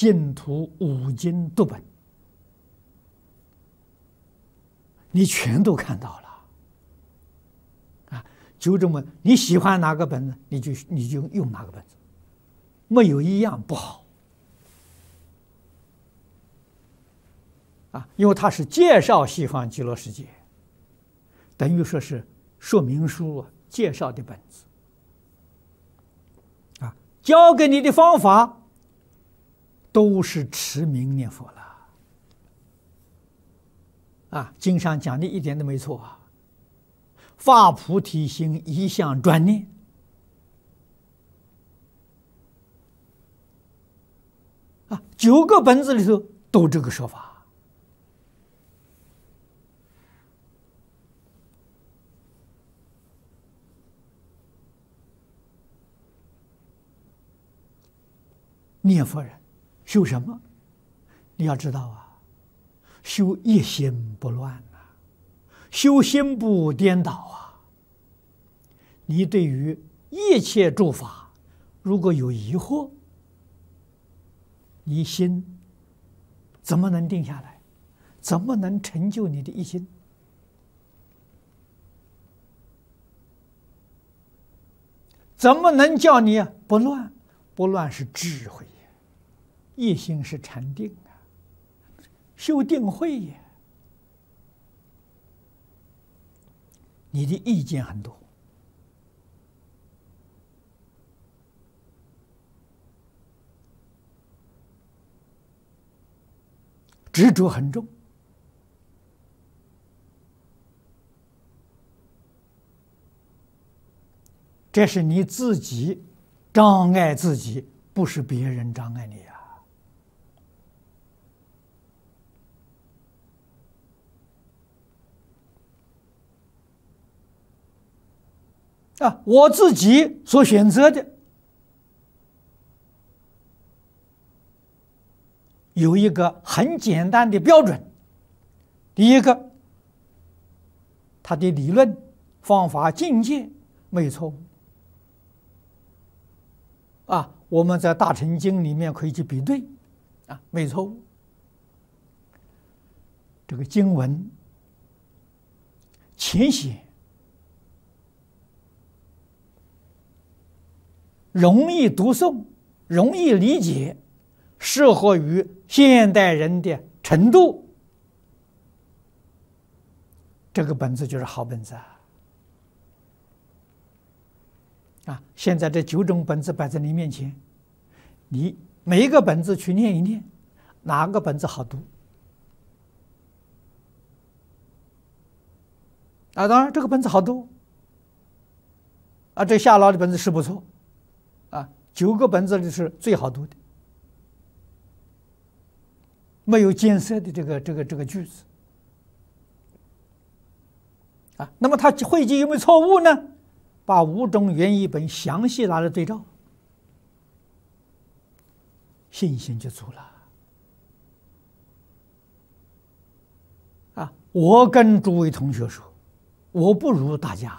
净土五经读本，你全都看到了啊！就这么，你喜欢哪个本子，你就用哪个本子，没有一样不好啊！因为它是介绍西方极乐世界，等于说是说明书介绍的本子啊，教给你的方法都是持名念佛了啊！经上讲的一点都没错啊！发菩提心，一向专念啊，9个本子里头都这个说法。念佛人修什么？你要知道啊，修一心不乱啊，修心不颠倒啊。你对于一切诸法如果有疑惑，你心怎么能定下来？怎么能成就你的一心？怎么能叫你不乱？不乱是智慧。一心是禅定啊，修定慧也。你的意见很多，执着很重，这是你自己障碍自己，不是别人障碍你啊。我自己所选择的有一个很简单的标准。第一个，他的理论、方法、境界没有错误我们在《大乘经》里面可以去比对没错误。这个经文浅显，容易读诵，容易理解，适合于现代人的程度，这个本子就是好本子现在这9种本子摆在你面前，你每一个本子去念一念，哪个本子好读当然这个本子好读这夏老的本子是不错9个本子里是最好读的，没有艰涩的这个句子那么它汇集有没有错误呢？把5种原译本详细拿来对照，信心就足了我跟诸位同学说，我不如大家了，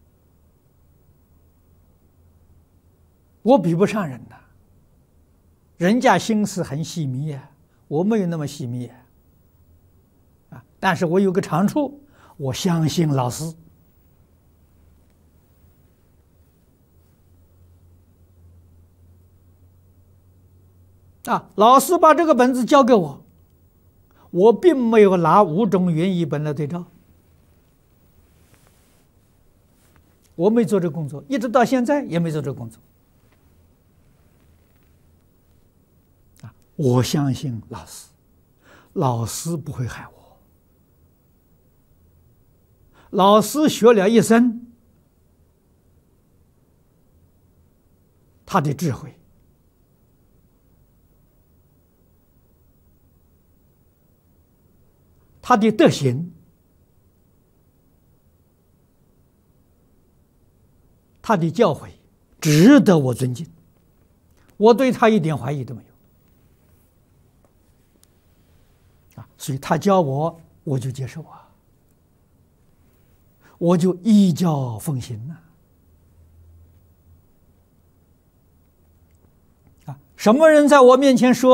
我比不上人呐，人家心思很细密我没有那么细密但是我有个长处，我相信老师老师把这个本子交给我，我并没有拿5种原译本来对照，我没做这个工作，一直到现在也没做这个工作我相信老师，老师不会害我，老师学了一生，他的智慧，他的德行，他的教诲值得我尊敬，我对他一点怀疑都没有所以他教我，我就接受我就依教奉行什么人在我面前说